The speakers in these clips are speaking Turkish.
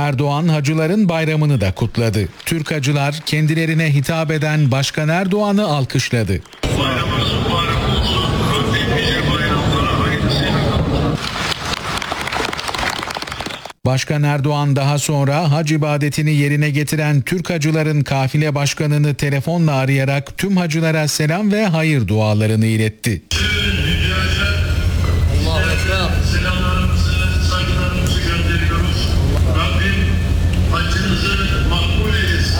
Erdoğan hacıların bayramını da kutladı. Türk hacılar kendilerine hitap eden Başkan Erdoğan'ı alkışladı. Başkan Erdoğan daha sonra hac ibadetini yerine getiren Türk hacıların kafile başkanını telefonla arayarak tüm hacılara selam ve hayır dualarını iletti. Selamlarımızı, saygılarımızı gönderiyoruz. Rabbim haccınızı makbul eylesin.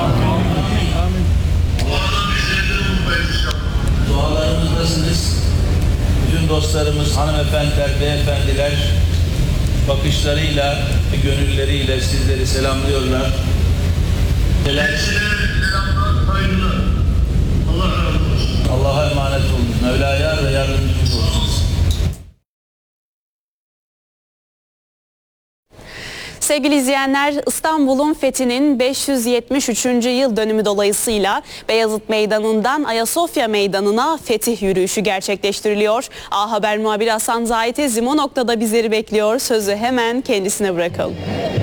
Allah'tan bizleri de unutmayın inşallah. Dualarımızdasınız. Bütün dostlarımız, hanımefendiler, beyefendiler bakışlarıyla ve gönülleriyle sizleri selamlıyorlar. Selamlar, hayırlı. Allah razı olsun. Allah'a emanet olun. Mevla'ya ve yardımcımız olsun. Sevgili izleyenler, İstanbul'un fethinin 573. yıl dönümü dolayısıyla Beyazıt Meydanı'ndan Ayasofya Meydanı'na fetih yürüyüşü gerçekleştiriliyor. A Haber muhabiri Hasan Zahit Ezim o noktada bizleri bekliyor. Sözü hemen kendisine bırakalım.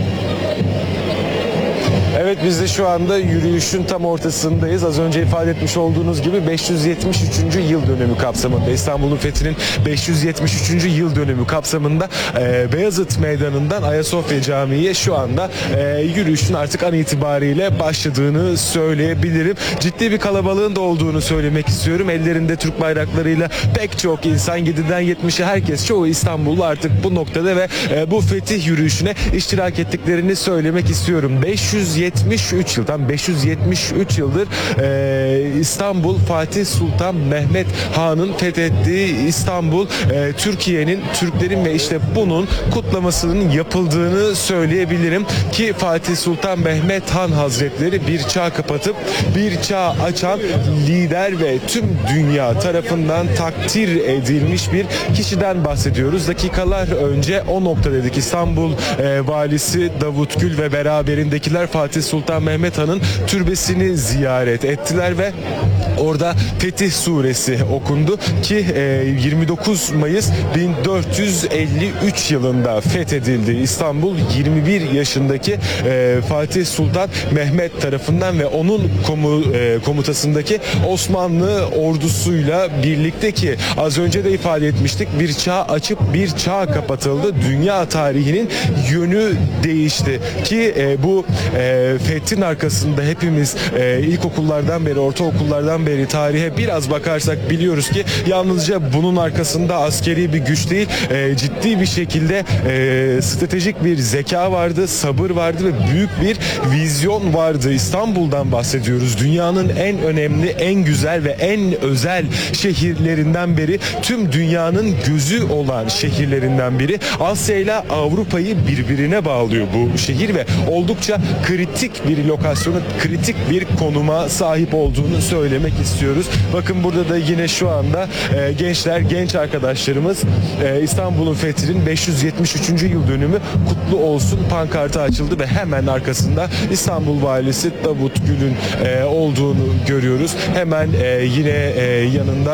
Evet, biz de şu anda yürüyüşün tam ortasındayız. Az önce ifade etmiş olduğunuz gibi 573. yıl dönümü kapsamında, İstanbul'un fethinin 573. yıl dönümü kapsamında Beyazıt Meydanı'ndan Ayasofya Camii'ye şu anda yürüyüşün artık an itibariyle başladığını söyleyebilirim. Ciddi bir kalabalığın da olduğunu söylemek istiyorum. Ellerinde Türk bayraklarıyla pek çok insan, 7'den 70'e herkes, çoğu İstanbullu artık bu noktada ve bu fetih yürüyüşüne iştirak ettiklerini söylemek istiyorum. 573 yıl, tam 573 yıldır İstanbul, Fatih Sultan Mehmet Han'ın fethettiği İstanbul, Türkiye'nin, Türklerin ve işte bunun kutlamasının yapıldığını söyleyebilirim ki Fatih Sultan Mehmet Han Hazretleri bir çağ kapatıp bir çağ açan lider ve tüm dünya tarafından takdir edilmiş bir kişiden bahsediyoruz. Dakikalar önce o noktadaydık. İstanbul valisi Davut Gül ve beraberindekiler Fatih Sultan Mehmet Han'ın türbesini ziyaret ettiler ve orada Fetih Suresi okundu ki 29 Mayıs 1453 yılında fethedildi İstanbul. 21 yaşındaki Fatih Sultan Mehmet tarafından ve onun komutasındaki Osmanlı ordusuyla birlikte ki az önce de ifade etmiştik, bir çağ açıp bir çağ kapatıldı. Dünya tarihinin yönü değişti ki bu fethin arkasında hepimiz ilkokullardan beri, ortaokullardan beri tarihe biraz bakarsak biliyoruz ki yalnızca bunun arkasında askeri bir güç değil, ciddi bir şekilde stratejik bir zeka vardı, sabır vardı ve büyük bir vizyon vardı. İstanbul'dan bahsediyoruz. Dünyanın en önemli, en güzel ve en özel şehirlerinden biri, tüm dünyanın gözü olan şehirlerinden biri. Asya ile Avrupa'yı birbirine bağlıyor bu şehir ve oldukça kritik bir lokasyonu, kritik bir konuma sahip olduğunu söylemek istiyoruz. Bakın burada da yine şu anda gençler, genç arkadaşlarımız İstanbul'un fethinin 573. yıl dönümü kutlu olsun pankartı açıldı ve hemen arkasında İstanbul Valisi Davut Gül'ün olduğunu görüyoruz. Hemen yine yanında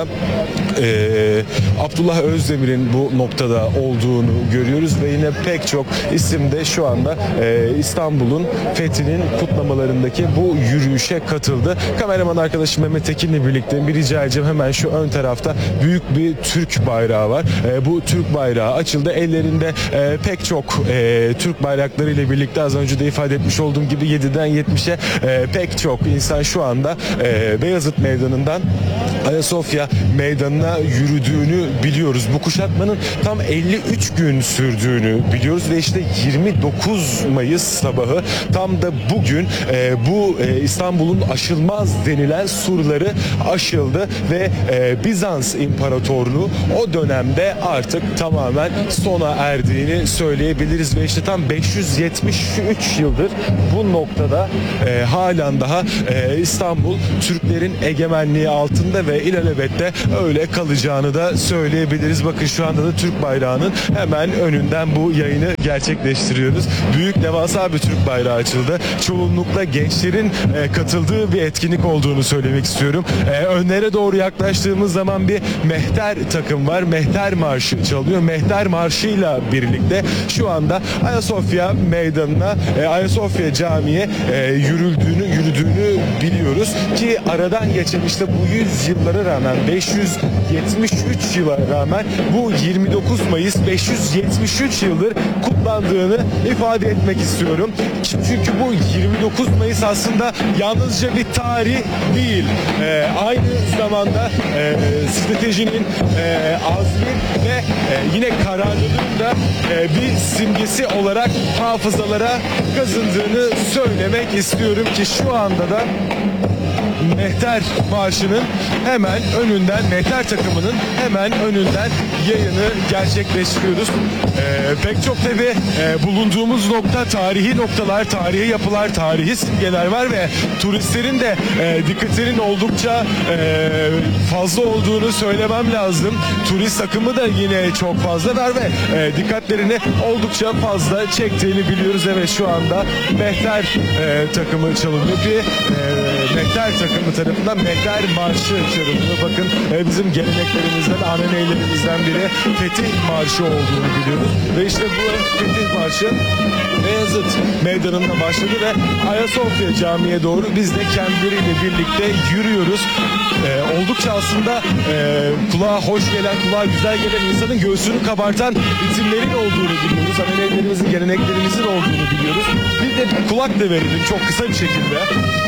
Abdullah Özdemir'in bu noktada olduğunu görüyoruz ve yine pek çok isim de şu anda İstanbul'un fethinin kutlamalarındaki bu yürüyüşe katıldı. Kameraman arkadaşım Mehmet Tekin'le birlikte bir rica edeceğim, hemen şu ön tarafta büyük bir Türk bayrağı var. Bu Türk bayrağı açıldı. Ellerinde pek çok Türk bayrakları ile birlikte az önce de ifade etmiş olduğum gibi 7'den 70'e pek çok insan şu anda Beyazıt Meydanı'ndan Ayasofya Meydanı'na yürüdüğünü biliyoruz. Bu kuşatmanın tam 53 gün sürdüğünü biliyoruz ve işte 29 Mayıs sabahı tam da bugün bu İstanbul'un aşılmaz denilen surları aşıldı ve Bizans İmparatorluğu o dönemde artık tamamen sona erdiğini söyleyebiliriz ve işte tam 573 yıldır bu noktada halen daha İstanbul Türklerin egemenliği altında ve ilelebette öyle kalacağını da söyleyebiliriz. Bakın şu anda da Türk bayrağının hemen önünden bu yayını gerçekleştiriyoruz. Büyük devasa bir Türk bayrağı açıldı. çoğunlukla gençlerin katıldığı bir etkinlik olduğunu söylemek istiyorum. Önlere doğru yaklaştığımız zaman bir mehter takım var. Mehter marşı çalıyor. Mehter marşıyla birlikte şu anda Ayasofya Meydanı'na, Ayasofya Camii'ye yürüdüğünü biliyoruz ki aradan geçen işte bu 100 yıllara rağmen, 573 yıla rağmen bu 29 Mayıs 573 yıldır kutlandığını ifade etmek istiyorum. Çünkü bu 29 Mayıs aslında yalnızca bir tarih değil. Aynı zamanda stratejinin, azmin ve yine kararlılığın da bir simgesi olarak hafızalara kazındığını söylemek istiyorum ki şu anda da Mehter Marşı'nın hemen önünden, Mehter takımının hemen önünden yayını gerçekleştiriyoruz. Pek çok tabii bulunduğumuz nokta tarihi noktalar, tarihi yapılar, tarihi simgeler var ve turistlerin de dikkatinin oldukça fazla olduğunu söylemem lazım. Turist akımı da yine çok fazla var ve dikkatlerini oldukça fazla çektiğini biliyoruz. Evet, şu anda Mehter takımı çalınıyor. Bir Mehter takımı tarafından Mehter Marşı çalınıyor. Bakın bizim geleneklerimizden, ananeylerimizden biri Fetih Marşı olduğunu biliyoruz. Ve işte bu Fetih Marşı Beyazıt Meydanı'nda başladı ve Ayasofya Camii'ye doğru biz de kendileriyle birlikte yürüyoruz. Oldukça aslında kulağa hoş gelen, kulağa güzel gelen, insanın göğsünü kabartan ritimlerin olduğunu biliyoruz. Ananeylerimizin, geleneklerimizin olduğunu biliyoruz. Bir de bir kulak da verelim çok kısa bir şekilde.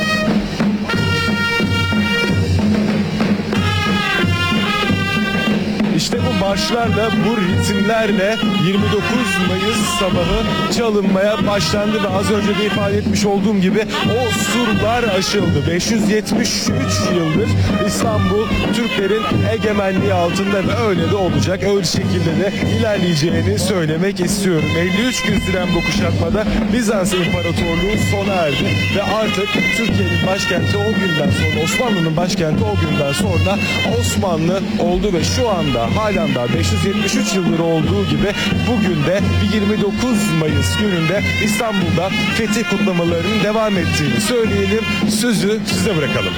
İşte bu marşlarla, bu ritimlerle 29 Mayıs sabahı çalınmaya başlandı ve az önce de ifade etmiş olduğum gibi o surlar aşıldı. 573 yıldır İstanbul Türklerin egemenliği altında ve öyle de olacak. Öyle şekilde de ilerleyeceğini söylemek istiyorum. 53 gün süren bu kuşatmada Bizans İmparatorluğu sona erdi ve artık Türkiye'nin başkenti o günden sonra, Osmanlı'nın başkenti o günden sonra Osmanlı oldu ve şu anda halen daha 573 yıldır olduğu gibi bugün de 29 Mayıs gününde İstanbul'da fetih kutlamalarının devam ettiğini söyleyelim. Sözü size bırakalım.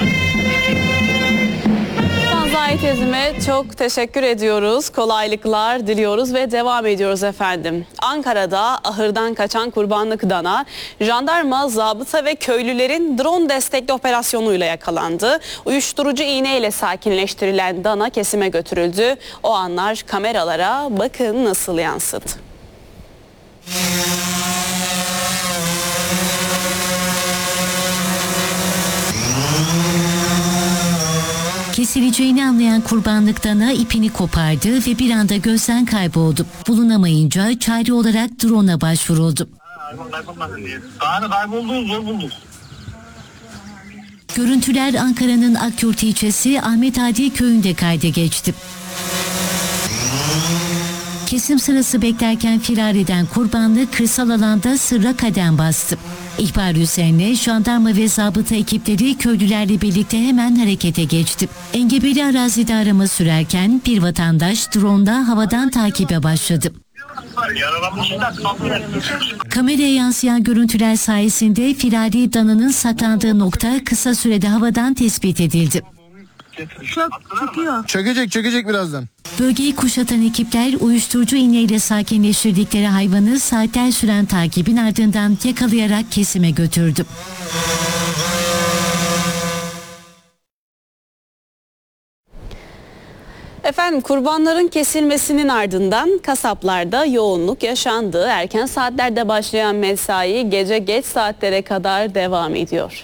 Zahit Ezim'e çok teşekkür ediyoruz. Kolaylıklar diliyoruz ve devam ediyoruz efendim. Ankara'da ahırdan kaçan kurbanlık dana, jandarma, zabıta ve köylülerin drone destekli operasyonuyla yakalandı. Uyuşturucu iğneyle sakinleştirilen dana kesime götürüldü. O anlar kameralara bakın nasıl yansıdı. Kesileceğini anlayan kurbanlık dana ipini kopardı ve bir anda gözden kayboldu. Bulunamayınca çare olarak drone'a başvuruldu. Kaybolduğu zor bulduk. Görüntüler Ankara'nın Akyurt ilçesi Ahmet Adi köyünde kayda geçti. Kesim sırası beklerken firar eden kurbanlık kırsal alanda sırra kadem bastı. İhbar üzerine jandarma ve zabıta ekipleri köylülerle birlikte hemen harekete geçti. Engebeli arazide arama sürerken bir vatandaş drone'da havadan takibe başladı. Kameraya yansıyan görüntüler sayesinde firari dananın saklandığı nokta kısa sürede havadan tespit edildi. Çökecek birazdan. Bölgeyi kuşatan ekipler uyuşturucu iğneyle sakinleştirdikleri hayvanı saatler süren takibin ardından yakalayarak kesime götürdü. Efendim, kurbanların kesilmesinin ardından kasaplarda yoğunluk yaşandı. Erken saatlerde başlayan mesai gece geç saatlere kadar devam ediyor.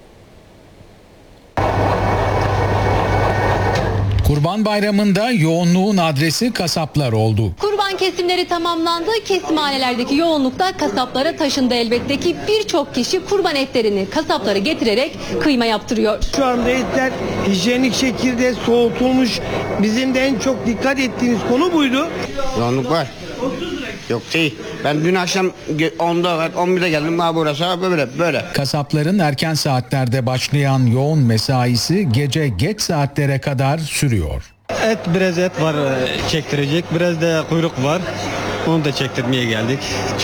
Kurban Bayramı'nda yoğunluğun adresi kasaplar oldu. Kurban kesimleri tamamlandı. Kesimhanelerdeki yoğunluk da kasaplara taşındı elbette ki birçok kişi kurban etlerini kasaplara getirerek kıyma yaptırıyor. Şu anda etler hijyenik şekilde soğutulmuş. Bizim de en çok dikkat ettiğimiz konu buydu. Yoğunluk var. Yok değil. Ben dün akşam 10'da 11'de geldim. Daha burası böyle. Kasapların erken saatlerde başlayan yoğun mesaisi gece geç saatlere kadar sürüyor. Biraz et var çektirecek, biraz da kuyruk var. Onu da çektirmeye geldik.